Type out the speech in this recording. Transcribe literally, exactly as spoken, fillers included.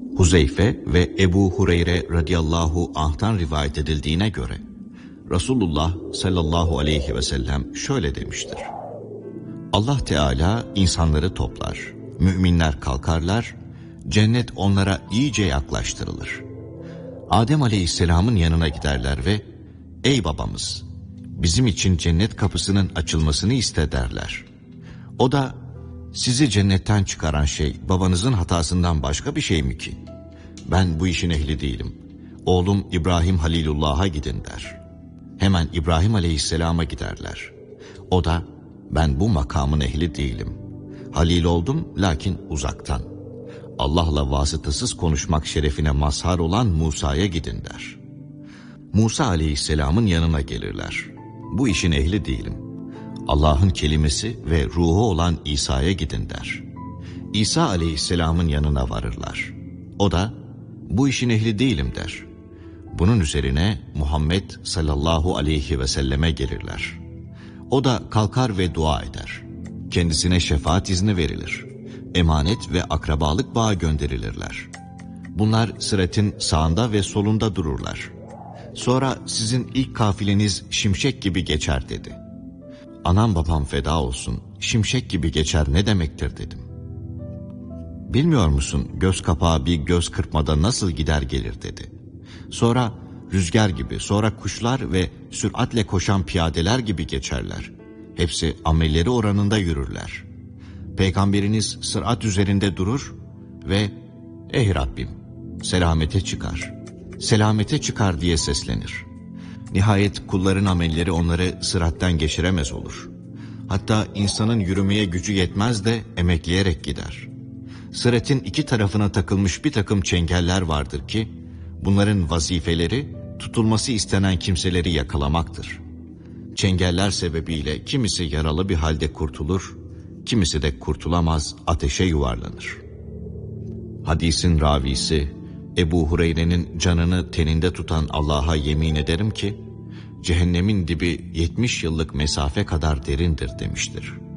Huzeyfe ve Ebu Hureyre radıyallahu anh'tan rivayet edildiğine göre Resulullah sallallahu aleyhi ve sellem şöyle demiştir: Allah Teala insanları toplar, müminler kalkarlar, cennet onlara iyice yaklaştırılır. Adem aleyhisselamın yanına giderler ve ey babamız, bizim için cennet kapısının açılmasını iste derler. O da sizi cennetten çıkaran şey babanızın hatasından başka bir şey mi ki? Ben bu işin ehli değilim. Oğlum İbrahim Halilullah'a gidin der. Hemen İbrahim aleyhisselama giderler. O da ben bu makamın ehli değilim. Halil oldum lakin uzaktan. Allah'la vasıtasız konuşmak şerefine mazhar olan Musa'ya gidin der. Musa aleyhisselamın yanına gelirler. Bu işin ehli değilim. Allah'ın kelimesi ve ruhu olan İsa'ya gidin der. İsa aleyhisselamın yanına varırlar. O da bu işin ehli değilim der. Bunun üzerine Muhammed sallallahu aleyhi ve selleme gelirler. O da kalkar ve dua eder. Kendisine şefaat izni verilir. Emanet ve akrabalık bağı gönderilirler. Bunlar sıratın sağında ve solunda dururlar. Sonra sizin ilk kafileniz şimşek gibi geçer dedi. Anam babam feda olsun, şimşek gibi geçer ne demektir dedim. Bilmiyor musun göz kapağı bir göz kırpmada nasıl gider gelir dedi. Sonra rüzgar gibi, sonra kuşlar ve süratle koşan piyadeler gibi geçerler. Hepsi amelleri oranında yürürler. Peygamberiniz sırat üzerinde durur ve ey Rabbim selamete çıkar, selamete çıkar diye seslenir. Nihayet kulların amelleri onları sırattan geçiremez olur. Hatta insanın yürümeye gücü yetmez de emekleyerek gider. Sıratın iki tarafına takılmış bir takım çengeller vardır ki bunların vazifeleri tutulması istenen kimseleri yakalamaktır. Çengeller sebebiyle kimisi yaralı bir halde kurtulur, kimisi de kurtulamaz ateşe yuvarlanır. Hadisin ravisi Ebu Hureyre'nin canını teninde tutan Allah'a yemin ederim ki cehennemin dibi yetmiş yıllık mesafe kadar derindir demiştir.